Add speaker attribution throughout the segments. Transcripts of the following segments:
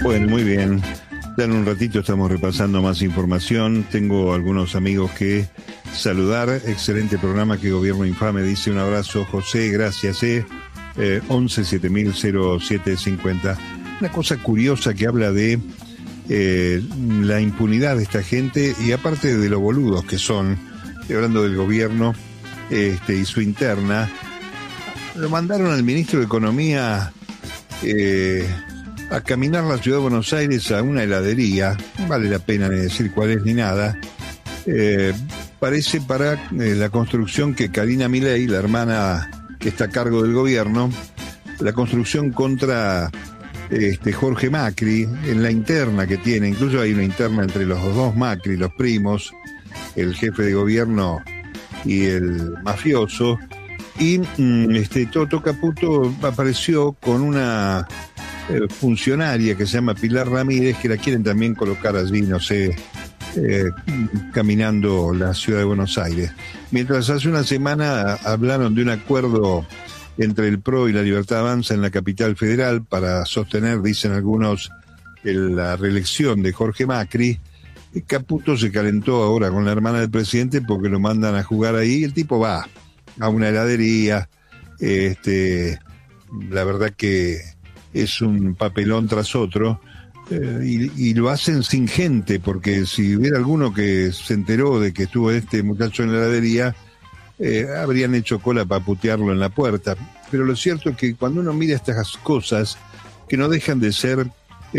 Speaker 1: Bueno, muy bien. Ya en un ratito estamos repasando más información. Tengo algunos amigos que saludar. Excelente programa, que Gobierno Infame. Dice un abrazo, José, gracias. 11 700750. Una cosa curiosa que habla de la impunidad de esta gente y aparte de lo boludos que son, hablando del gobierno y su interna, lo mandaron al ministro de Economía a caminar la ciudad de Buenos Aires a una heladería, no vale la pena ni decir cuál es ni nada, parece para la construcción que Karina Milei, la hermana que está a cargo del gobierno, la construcción contra Jorge Macri, en la interna que tiene, incluso hay una interna entre los dos Macri, los primos, el jefe de gobierno y el mafioso, y Toto Caputo apareció con una funcionaria que se llama Pilar Ramírez, que la quieren también colocar allí, no sé, caminando la ciudad de Buenos Aires. Mientras hace una semana hablaron de un acuerdo entre el PRO y la Libertad Avanza en la capital federal para sostener, dicen algunos, la reelección de Jorge Macri. Caputo se calentó ahora con la hermana del presidente porque lo mandan a jugar ahí. El tipo va a una heladería, la verdad que es un papelón tras otro, y lo hacen sin gente, porque si hubiera alguno que se enteró de que estuvo este muchacho en la heladería, habrían hecho cola para putearlo en la puerta. Pero lo cierto es que cuando uno mira estas cosas, que no dejan de ser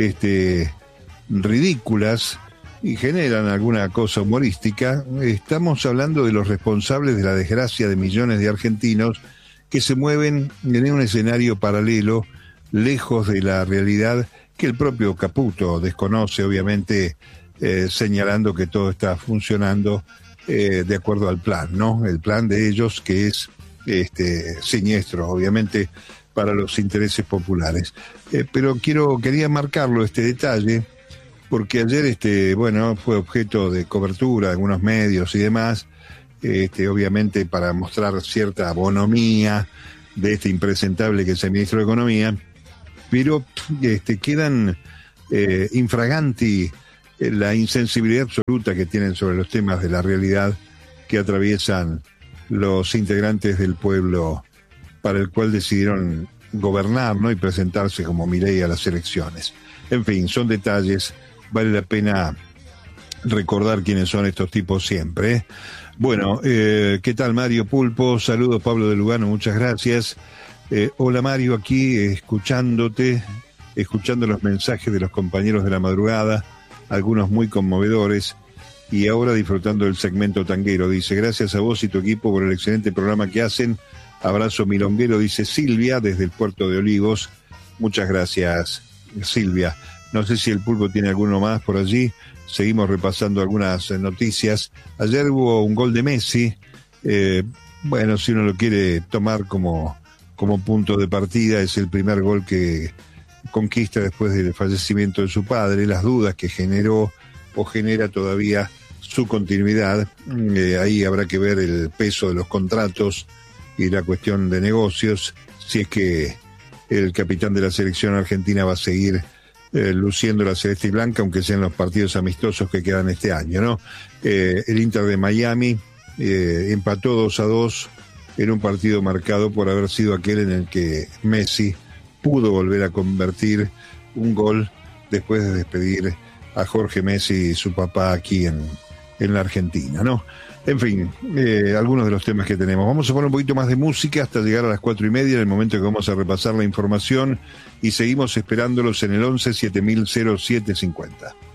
Speaker 1: ridículas y generan alguna cosa humorística, estamos hablando de los responsables de la desgracia de millones de argentinos que se mueven en un escenario paralelo, lejos de la realidad que el propio Caputo desconoce, obviamente, señalando que todo está funcionando de acuerdo al plan, ¿no? El plan de ellos, que es siniestro, obviamente, para los intereses populares. Pero quería marcarlo, este detalle, porque ayer, fue objeto de cobertura de algunos medios y demás, obviamente para mostrar cierta bonomía de este impresentable que es el ministro de Economía, pero quedan infraganti la insensibilidad absoluta que tienen sobre los temas de la realidad que atraviesan los integrantes del pueblo para el cual decidieron gobernar, ¿no? Y presentarse como Milei a las elecciones. En fin, son detalles, vale la pena recordar quiénes son estos tipos siempre, ¿eh? Bueno, ¿qué tal, Mario Pulpo? Saludos, Pablo de Lugano, muchas gracias. Hola, Mario, aquí escuchando los mensajes de los compañeros de la madrugada, algunos muy conmovedores, y ahora disfrutando del segmento tanguero. Dice, gracias a vos y tu equipo por el excelente programa que hacen. Abrazo milonguero, dice Silvia, desde el puerto de Olivos. Muchas gracias, Silvia. No sé si el Pulpo tiene alguno más por allí. Seguimos repasando algunas noticias. Ayer hubo un gol de Messi. Si uno lo quiere tomar como punto de partida, es el primer gol que conquista después del fallecimiento de su padre. Las dudas que generó o genera todavía su continuidad. Ahí habrá que ver el peso de los contratos y la cuestión de negocios, si es que el capitán de la selección argentina va a seguir luciendo la celeste y blanca, aunque sean los partidos amistosos que quedan este año, ¿no? El Inter de Miami empató 2-2 en un partido marcado por haber sido aquel en el que Messi pudo volver a convertir un gol después de despedir a Jorge Messi y su papá aquí en la Argentina, ¿no? En fin, algunos de los temas que tenemos. Vamos a poner un poquito más de música hasta llegar a las 4:30, en el momento que vamos a repasar la información, y seguimos esperándolos en el 11 700750.